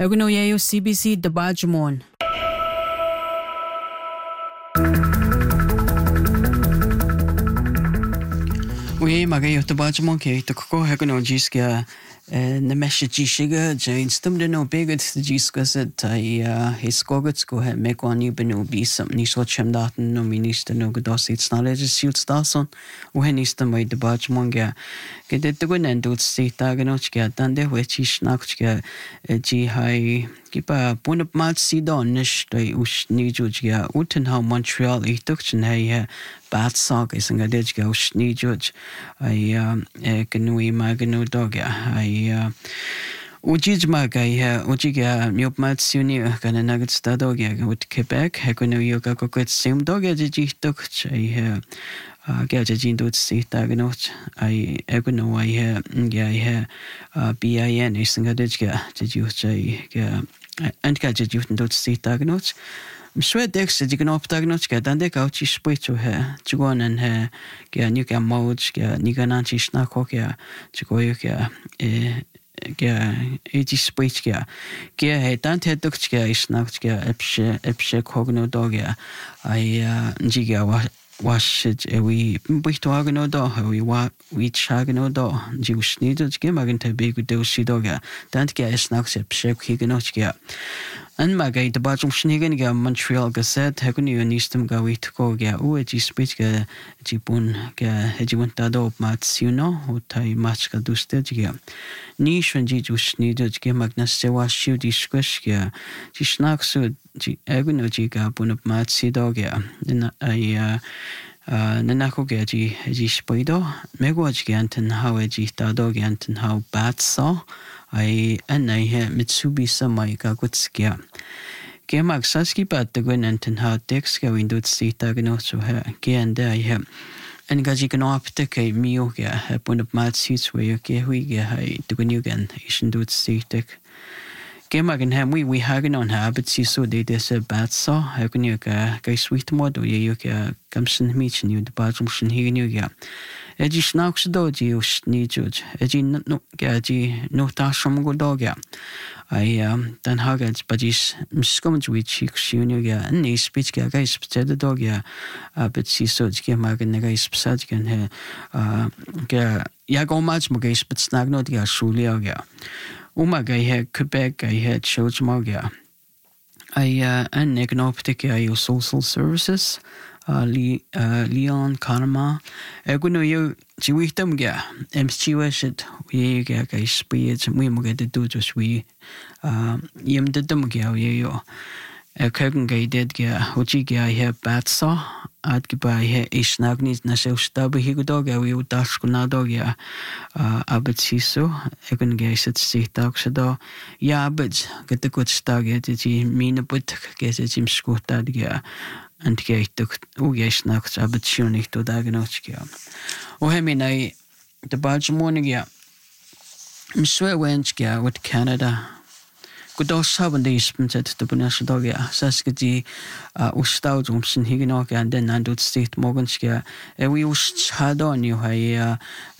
Eguno yayo CBC Dabajamon. We magayo Dabajamon ke to ko eguno jiska na message shiga jain stumde no bigod jiska set his gogots go he megwani benu bi some ni so chemdaten no minister no godosit snalege silt stason when is the my Dabajamon ga gedet go nendut sita ganochga dande wechi snakchga ji hai Kipa bunab mat sidon nish dai ush nijujga utenhau Montreal ich duction hey bad sag is nga dejga ush nijuj ai genui maganu dogya ai ujij magai ujiga miop mat suni kana nagat stadogya ut Quebec hekunu yoga kokot sim dogya ji dukch ai Gauja jindut sita ganot ai eguno ai ngai BIN is nga dejga jijuchai ga Antka jut sita gnot. Mswedex dignop tagnot ga dande gauchi spito he. Jugonen he ga nuka moj ga nigananchi snako ga jugoyo ga eti spit ga. Ga he dante dukt ga isnakt ga epshe kogno dogya. Ai jiga was we bitoagno do we chagno do jius nido gemagente big do sidoga dant ga snaks epshe kignochga an magay the bottom schnigen ga Montreal Gazette hekuni unistum ga witko ga uji spit ga jipun ga hejiwanta do matsuno utai match ga duste ga nishun jijus nido gemagna sewa shudi squish ga jisnaksu ji eguno jiga bunab matsido ga ai nanako ga ji spido mego ji anten how ji tado ga anten how batsa ai anai he Mitsubishi mai ga gutskia gemag saski bat de gun anten how dex ga window sita gno so he gende ai he en ga ji gno apte ke mio ga bunab matsits we ge hui ga hai de gunugan isen dut sitek Gemagen hem we hagen on habit si so de desse batsa hagen you ga sweet mod you ga kamsen meet you the bottom shin higen you ga eji snaks do ji us ni juj eji no ga ji no ta shom go do ga ai dan hagen badis mskomj we chik shun you ga ni speech ga spected do ga but si so ji magen ga spected gan he ga ya go match mo ga spected no ga shuli ga Umaga he Quebec I had Chojmaga. I an economic I social services Leon Karma Eguno you Jiwitam ga MCWShed we ga speed we moga the do just we yim the dumga yo a curtain ga dead ga Hojiga I have batsa at gibai he isnagnis na sel stab higodoga we udashkunadogya abetisiso egun geset sitagshado ja abet get the good staget ji mina but get jim skutadga and get the ugesnags abetsionig to dagnochga o heminai the Baltimore mswe wenchga with Canada Kudos haben die spinset de bunasche dogya sasketi ustau jumsen higinoga and then andut state morganska we us hadon you hai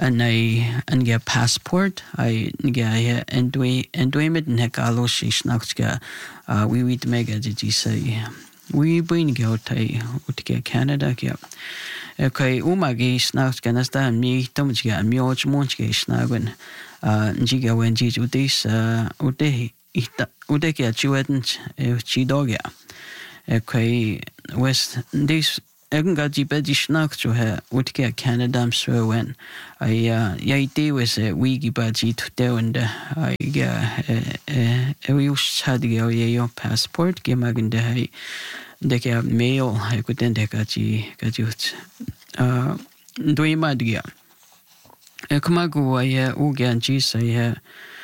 an ge passport I ge endwe mit hekalo shisnakska we wit mega did say we bring go tai utge Canada ge okay umagi snakska nasta mi tomjga mioj monjge snagun jiga when jiju this ude Udeke juedent chidogya. Okay, West this Egungaji bedi schnack to her Udke Canada so when I idea was a wigi baji to do and I we had your passport gemagen de hai de mail I couldn't gaji gajut doimadgia. Ekmagu I ugan jis I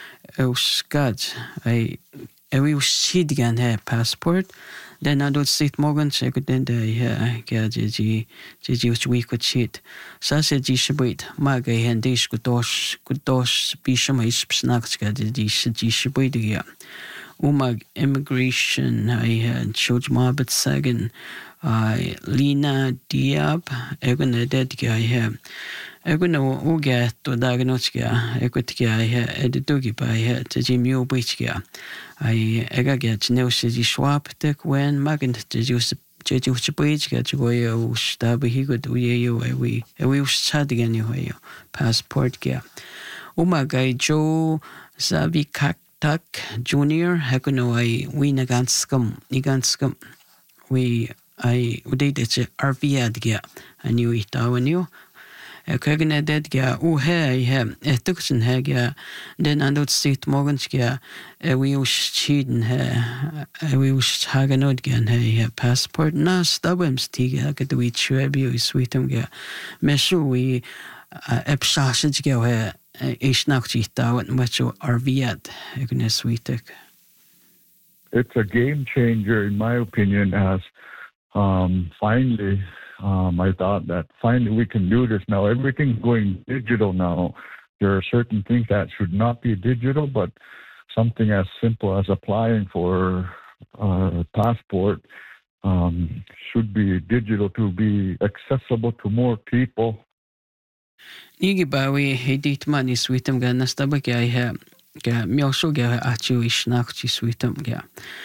Scott, I will see the passport. Then I don't sit morgan, so I could then get Gigi we could cheat. Sassy Gishibit, Maga and Dish good dos, Bisham is snacks got the Gishibit. Umag immigration, I had George Marbet Sagan, Lena Diab, even a dead guy here. no uge to dagnotska ekutkia edugi by to Jimmy Bichkia. I get no city swap tek when magent to use Jeju Chibuichka to go you stabi he could we chat again you passport kia. Umagai Joe Zavi Tak Junior Hakuno I win against scum we I did it RV gia I knew it when you Kagana dead gia hey tuksen hagia then I don't see it morganskia we was cheating we was haganod gan hey passport na stubbems tiga get we trebu sweetum gia meshu we epshashig gia ish nachita and much RV sweetek. It's a game changer, in my opinion, as finally, I thought that finally we can do this now. Everything's going digital now. There are certain things that should not be digital, but something as simple as applying for a passport should be digital to be accessible to more people. Nigibawi hedit mani sweetum ga nastabak ya ga miosho ga achu ishnakchi sweetum ga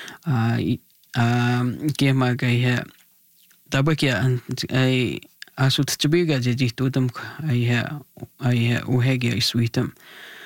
gema ga tabak ya ai asut tbiga jiji tudum ai uhegi sweetum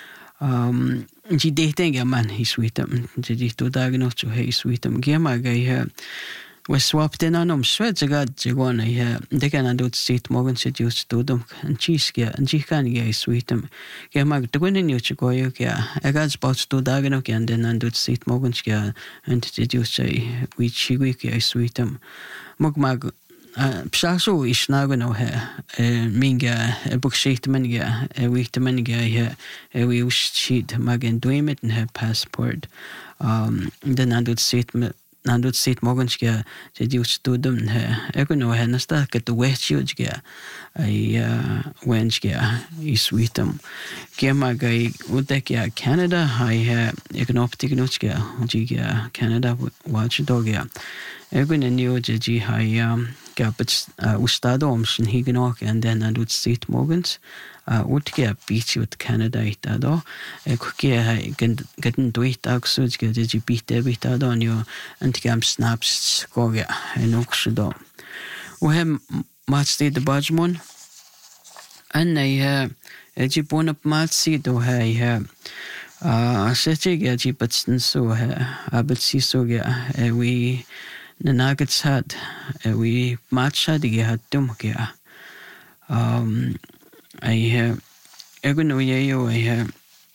ji dating man hi sweetum jiji tudagno chu he sweetum gema ga we swapped in on Swedzaga Jigona here. They can do sit Morgan seduce to them and cheese and chicken gay sweetum. Gemag to win in you chigoya. I got spots to Daganoki and then and do sit Morgan scare and seduce which chigwiki sweetum. Mugmag Psaso is nagano here. Minga a book sheet manga a week to manga here. We use sheet mag and dream it in her passport. Then I do sit. Nandut sit morganska just to them econo henasta get the west yujga I wenska is sweetum Gema gai udekia Canada I econoptic notska jiga Canada watch dogia Egon new jiji I gabits ustado omshin higenok and then nandut sit morgans utkia beach with Canada itado kukia getting duit axuj get beat debitado on you and snaps goga and oxudo we have much the budgmon and I jipon up matsi do I setiga jipatsin so abetsi soga we nanagats had we match had had dumkia I have Egono Yayo, I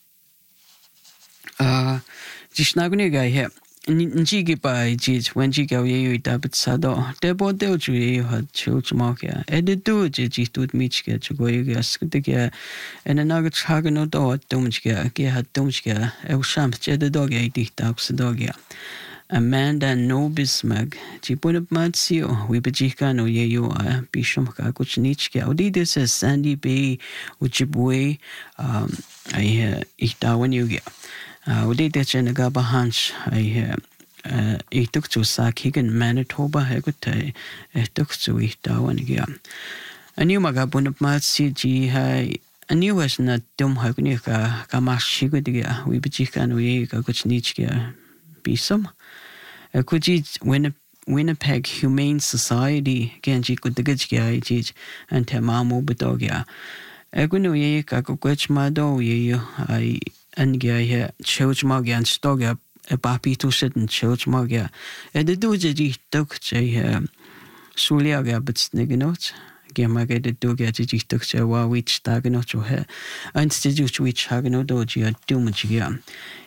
have Jishnaguniga, I have Njigi by Jij, when Jiga Yayo Dabit Sado, Debo Delju Yayo had Chilchmarkia, Edidu Jiji Michka, Chugoya, Skudiga, and a nugget Hagano do at Domjga, Gia Domjga, El Shams, Jedadog, Dogya. Amanda no bismag, Jibunab Matsio, Wibajika no Yayo, Bisham Kakuchnichka, Odidis as Sandy Bay, Ujibwe, I Itawan Yuga. Odidich and Gaba Hunch, I took to Sakigan, Manitoba, Hegutai, I took to Itawan Gia. A new Magabunab Matsi, G. A new was not Dum Hagunika, Kamashigudia, Wibajika no Yaga Kuchnichka, Bisum. Could you Winnipeg Humane Society, Genji could the Gitchia, and Temamo Bedogia. Eguno ye, Kakuchmado, ye, I and Gia, Chilchmagia and Stoga, a papi to sit in Chilchmagia. And the doji took J. Suliaga, but sniggenot. Gemaga the doga took J. Which Daganot to her, and seduce which Hagano doji at Dumagia.